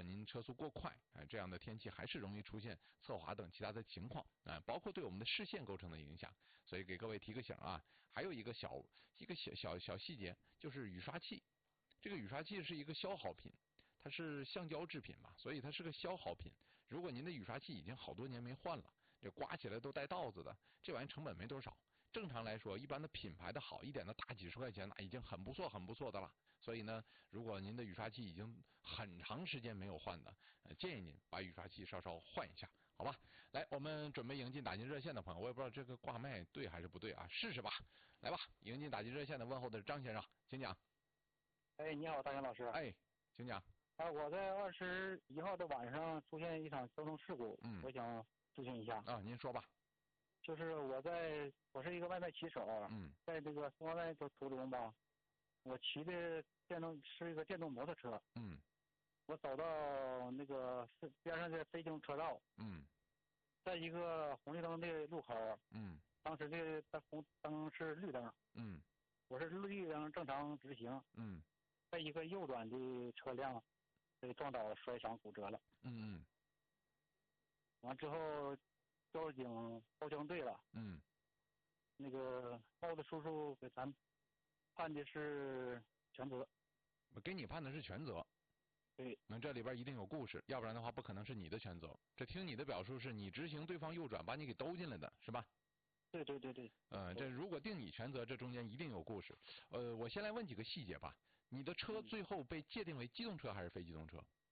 您车速过快，这样的天气还是容易出现侧滑等其他的情况包括对我们的视线构成的影响。所以给各位提个醒啊，还有一个小细节，就是雨刷器。这个雨刷器是一个消耗品，它是橡胶制品嘛，所以它是个消耗品。如果您的雨刷器已经好多年没换了，这刮起来都带道子的，这玩意成本没多少。正常来说，一般的品牌的好一点的大几十块钱，那已经很不错的了。所以呢，如果您的雨刷器已经很长时间没有换的，建议您把雨刷器稍稍换一下，好吧？来，我们准备迎进打进热线的朋友，我也不知道这个挂麦对还是不对啊，试试吧。来吧，迎进打进热线的问候的是张先生，请讲。 哎，你好，大杨老师。 哎，请讲。 我在21号的晚上出现一场交通事故，我想咨询一下。 您说吧。 就是我是一个外卖骑手，在这个送外卖的途中吧，我骑的是一个电动摩托车，我走到那个边上的非机动车道，在一个红绿灯的路口，当时的红灯是绿灯，我是绿灯正常直行，被一个右转的车辆被撞倒摔伤骨折了，完之后交警队了，那个报的叔叔给咱判的是全责。 我给你判的是全责。 对。 那这里边一定有故事，要不然的话不可能是你的全责。这听你的表述是你直行对方右转把你给兜进来的是吧？ 对。 这如果定你全责，这中间一定有故事。我先来问几个细节吧。你的车最后被界定为机动车还是非机动车？